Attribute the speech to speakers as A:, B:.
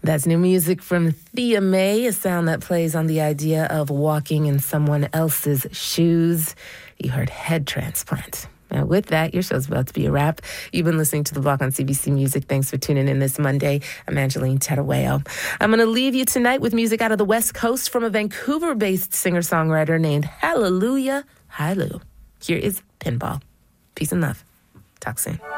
A: That's new music from Thea May, a sound that plays on the idea of walking in someone else's shoes. You heard Head Transplant. Now, with that, your show's about to be a wrap. You've been listening to The Block on CBC Music. Thanks for tuning in this Monday. I'm Angeline Tedaweo. I'm going to leave you tonight with music out of the West Coast from a Vancouver-based singer-songwriter named Hallelujah Hailu. Here is Pinball. Peace and love. Talk soon.